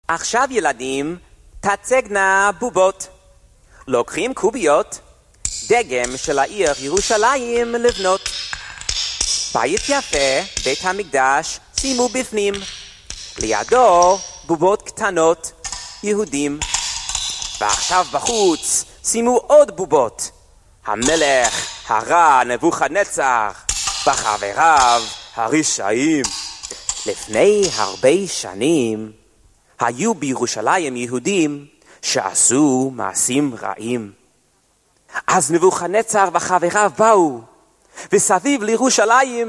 עכשיו ילדים, תצגנה בובות. לוקחים קוביות, דגם של העיר ירושלים לבנות. בית יפה, בית המקדש, שימו בפנים. לידו בובות קטנות, יהודים. ועכשיו בחוץ, שימו עוד בובות. המלך הרע נבוכדנצר, וחבריו הרשעים. לפני הרבה שנים, היו בירושלים יהודים שעשו מעשים רעים. אז נבוכדנצר וחבריו באו, וסביב לירושלים